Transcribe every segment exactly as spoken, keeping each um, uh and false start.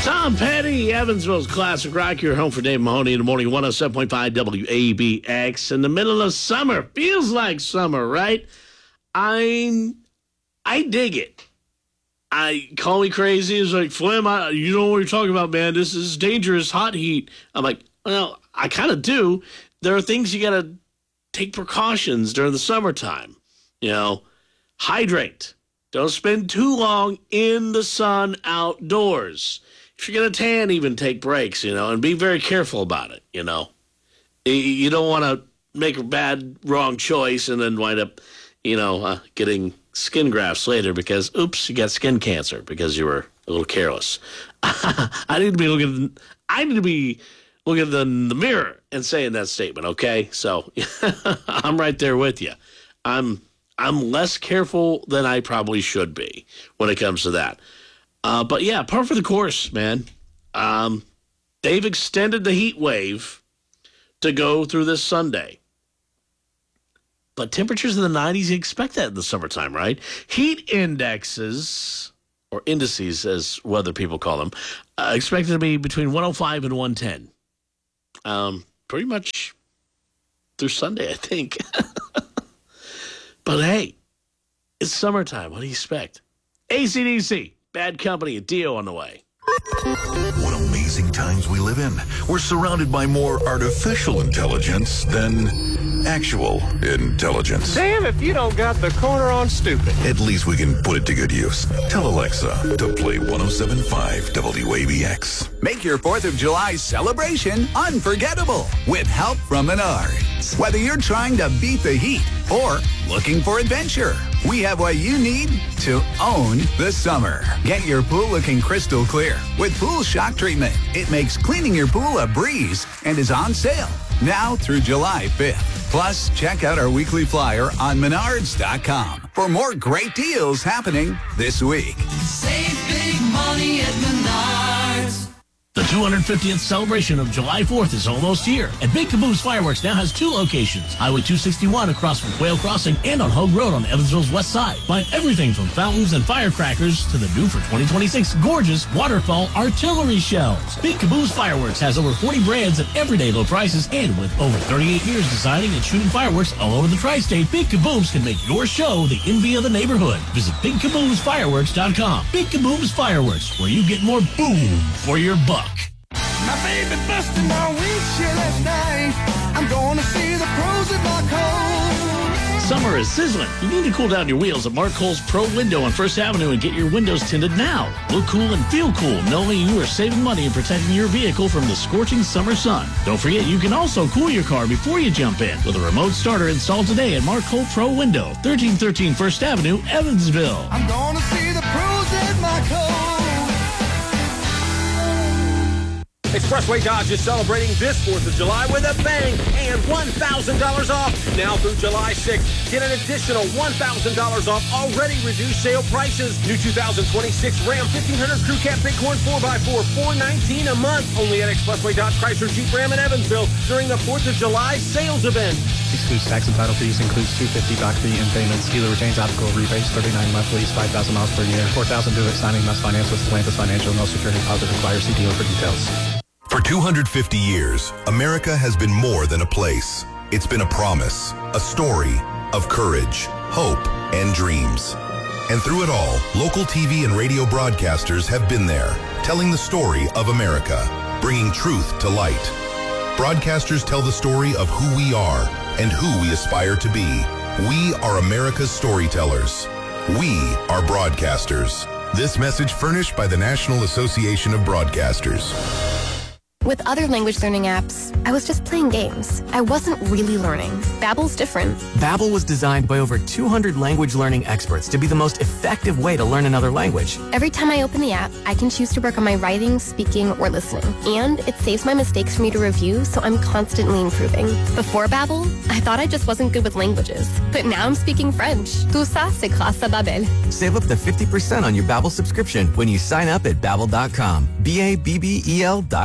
Tom Petty, Evansville's Classic Rock. You're home for Dave Mahoney in the morning, one oh seven point five W A B X. In the middle of summer. Feels like summer, right? I I dig it. I call me crazy. It's like, Flim, I, you know what you're talking about, man. This is dangerous hot heat. I'm like, well, I kind of do. There are things you got to take precautions during the summertime. You know, hydrate. Don't spend too long in the sun outdoors. If you're going to tan, even take breaks, you know, and be very careful about it, you know. You don't want to make a bad, wrong choice and then wind up, you know, uh, getting skin grafts later because, oops, you got skin cancer because you were a little careless. I need to be looking, I need to be looking in the mirror and saying that statement, okay? So I'm right there with you. I'm I'm less careful than I probably should be when it comes to that. Uh, but, yeah, par for the course, man. Um, they've extended the heat wave to go through this Sunday. But temperatures in the nineties, you expect that in the summertime, right? Heat indexes, or indices as weather people call them, uh, expected to be between one oh five and one ten. Um, pretty much through Sunday, I think. But, hey, it's summertime. What do you expect? A C D C. Bad Company, a Dio on the way. What amazing times we live in. We're surrounded by more artificial intelligence than actual intelligence. Damn if you don't got the corner on stupid. At least we can put it to good use. Tell Alexa to play one oh seven point five W A B X. Make your fourth of July celebration unforgettable with help from Menards. Whether you're trying to beat the heat or looking for adventure, we have what you need to own the summer. Get your pool looking crystal clear with Pool Shock Treatment. It makes cleaning your pool a breeze and is on sale now through July fifth. Plus, check out our weekly flyer on menards dot com for more great deals happening this week. Save big money at Menards. The two hundred fiftieth celebration of July fourth is almost here, and Big Caboose Fireworks now has two locations, Highway two sixty-one across from Quail Crossing and on Hogue Road on Evansville's west side. Find everything from fountains and firecrackers to the new for twenty twenty-six gorgeous waterfall artillery shells. Big Caboose Fireworks has over forty brands at everyday low prices, and with over thirty-eight years designing and shooting fireworks all over the tri-state, Big Caboose can make your show the envy of the neighborhood. Visit big caboose fireworks dot com. Big Caboose Fireworks, where you get more boom for your buck. My baby busted my windshield last night. I'm gonna see the pros at Mark Cole. Summer is sizzling. You need to cool down your wheels at Mark Cole's Pro Window on First Avenue and get your windows tinted now. Look cool and feel cool, knowing you are saving money and protecting your vehicle from the scorching summer sun. Don't forget, you can also cool your car before you jump in with a remote starter installed today at Mark Cole Pro Window, thirteen thirteen First Avenue, Evansville. I'm gonna see the pros at Mark Cole. Expressway Dodge is celebrating this fourth of July with a bang and one thousand dollars off. Now through July sixth, get an additional one thousand dollars off already reduced sale prices. New two thousand twenty-six Ram fifteen hundred Crew Cab Bighorn four by four, four nineteen a month. Only at Expressway Dodge Chrysler Jeep Ram in Evansville during the fourth of July sales event. Excludes tax and title fees, includes two hundred fifty dollars back fee and payments. Dealer retains applicable rebates, thirty-nine monthlies, five thousand miles per year. four thousand dollars due at signing, must finance with Stellantis Financial. No security deposit required. See dealer for details. For two hundred fifty years, America has been more than a place. It's been a promise, a story of courage, hope, and dreams. And through it all, local T V and radio broadcasters have been there, telling the story of America, bringing truth to light. Broadcasters tell the story of who we are and who we aspire to be. We are America's storytellers. We are broadcasters. This message furnished by the National Association of Broadcasters. With other language learning apps, I was just playing games. I wasn't really learning. Babbel's different. Babbel was designed by over two hundred language learning experts to be the most effective way to learn another language. Every time I open the app, I can choose to work on my writing, speaking, or listening. And it saves my mistakes for me to review, so I'm constantly improving. Before Babbel, I thought I just wasn't good with languages. But now I'm speaking French. Tout ça, c'est grâce à Babbel. Save up to fifty percent on your Babbel subscription when you sign up at babbel dot com. B A B B E L dot com.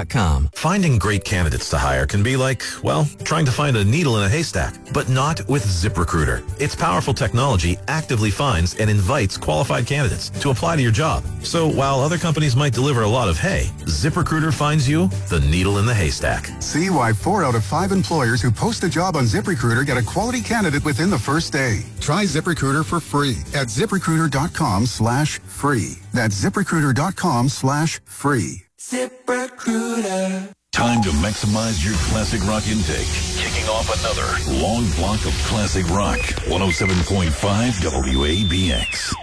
com. Finding great candidates to hire can be like, well, trying to find a needle in a haystack, but not with ZipRecruiter. Its powerful technology actively finds and invites qualified candidates to apply to your job. So while other companies might deliver a lot of hay, ZipRecruiter finds you the needle in the haystack. See why four out of five employers who post a job on ZipRecruiter get a quality candidate within the first day. Try ZipRecruiter for free at ZipRecruiter.com slash free. That's ZipRecruiter.com slash free. ZipRecruiter. Time to maximize your classic rock intake. Kicking off another long block of classic rock. one oh seven point five W A B X.